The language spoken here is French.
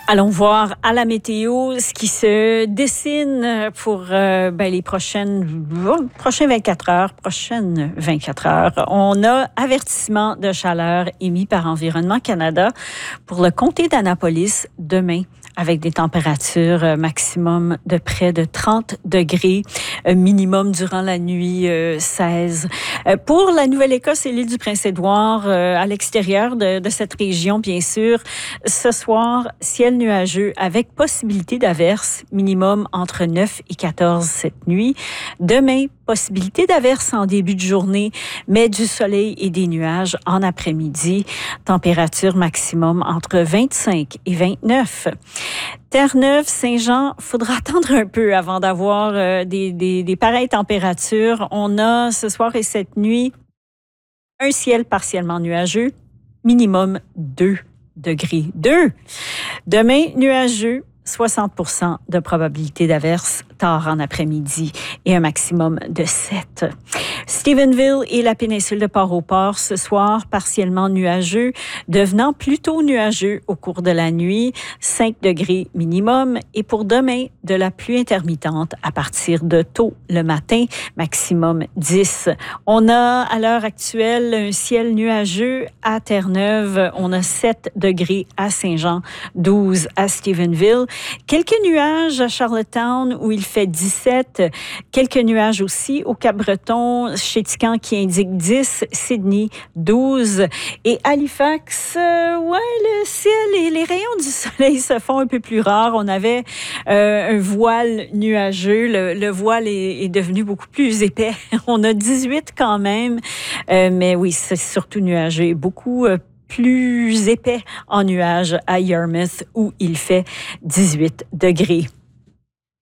Allons voir à la météo ce qui se dessine pour les prochaines 24 heures. On a avertissement de chaleur émis par Environnement Canada pour le comté d'Annapolis demain, avec des températures maximum de près de 30 degrés, minimum durant la nuit 16. Pour la Nouvelle-Écosse et l'île du Prince-Édouard, à l'extérieur de cette région, bien sûr, ce soir, ciel nuageux avec possibilité d'averses, minimum entre 9 et 14 cette nuit. Demain, possibilité d'averses en début de journée, mais du soleil et des nuages en après-midi. Température maximum entre 25 et 29. Terre-Neuve, Saint-Jean, faudra attendre un peu avant d'avoir des pareilles températures. On a ce soir et cette nuit un ciel partiellement nuageux, minimum 2 degrés. 2. Demain, nuageux, 60% de probabilité d'averse tard en après-midi et un maximum de 7. Stephenville et la péninsule de Port-au-Port ce soir, partiellement nuageux, devenant plutôt nuageux au cours de la nuit, 5 degrés minimum. Et pour demain, de la pluie intermittente à partir de tôt le matin, maximum 10. On a à l'heure actuelle un ciel nuageux à Terre-Neuve. On a 7 degrés à Saint-Jean, 12 à Stephenville. Quelques nuages à Charlottetown où il fait 17. Quelques nuages aussi au Cap-Breton, chez Tican qui indique 10. Sydney, 12. Et Halifax, le ciel et les rayons du soleil se font un peu plus rares. On avait un voile nuageux. Le voile est devenu beaucoup plus épais. On a 18 quand même. Mais oui, c'est surtout nuageux. Beaucoup plus épais en nuages à Yarmouth où il fait 18 degrés.